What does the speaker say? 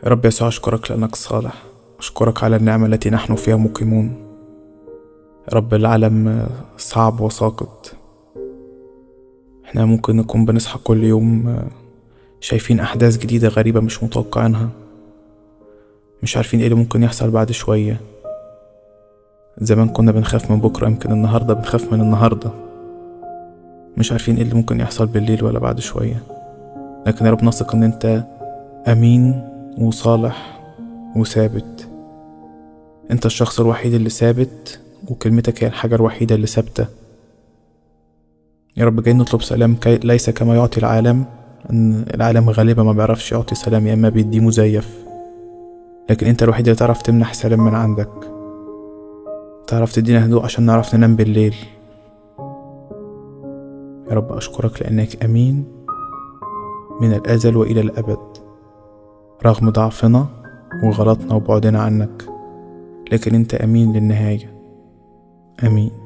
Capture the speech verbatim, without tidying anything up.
يا رب يسوع، أشكرك لأنك صالح. أشكرك على النعمة التي نحن فيها مقيمون. يا رب، العالم صعب وساقط. احنا ممكن نكون بنصحى كل يوم شايفين أحداث جديدة غريبة مش متوقعينها، مش عارفين ايه اللي ممكن يحصل بعد شوية. زمان كنا بنخاف من بكرة، يمكن النهاردة بنخاف من النهاردة. مش عارفين ايه اللي ممكن يحصل بالليل ولا بعد شوية. لكن يا رب نثق ان انت أمين وصالح وثابت. انت الشخص الوحيد اللي ثابت، وكلمتك هي الحاجة الوحيدة اللي ثابتة. يا رب، جاي نطلب سلام كي ليس كما يعطي العالم، ان العالم غالبا ما بيعرفش يعطي سلام، يا اما بيديه مزيف. لكن انت الوحيد اللي تعرف تمنح سلام من عندك، تعرف تدينا هدوء عشان نعرف ننام بالليل. يا رب أشكرك لأنك أمين من الأزل وإلى الأبد، رغم ضعفنا وغلطنا وبعدنا عنك، لكن أنت أمين للنهاية. أمين.